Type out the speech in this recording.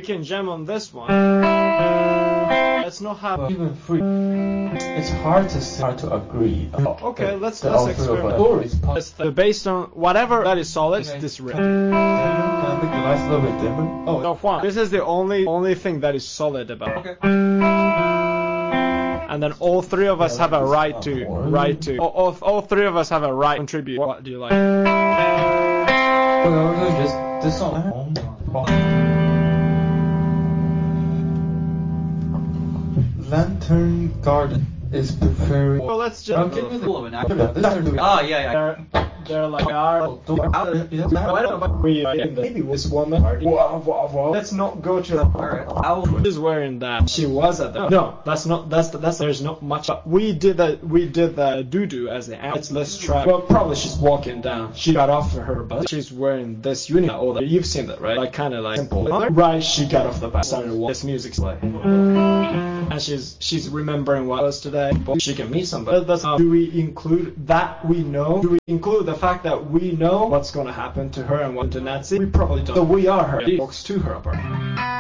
can jam on this one. Let's not have even free. It's hard to agree. Okay, let's experiment. Based on whatever that is solid, this riff. Can I make the lights a little bit dimmer? Oh, no, Juan. This is the only thing that is solid about. Okay. And then all three of us have a right to. All three of us have a right to contribute. What do you like? Well, just this song. Lantern Garden is preferring. Well, let's just. Yeah. They're like, maybe this woman. Whoa. Let's not go to the part. She's wearing that. She was at the. No, that's not. That's. There's not much. But we did the doo-doo as the. Let's try. Well, probably she's walking down. She got off of her bus. She's wearing this uniform. You've seen that, right? Like kind of like simple. Right. She got off the bus. Started walking. This music's playing. And she's remembering what was today. She can meet somebody. That's how. Do we include that we know? Do we include the fact that we know what's going to happen to her and what to Nancy? We probably don't. So we are her. Talks to her apart.